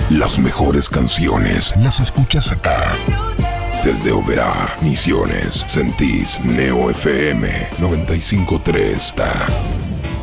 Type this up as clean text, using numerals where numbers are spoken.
Las mejores canciones las escuchas acá. Desde Oberá, Misiones, sentís Neo FM 95.3.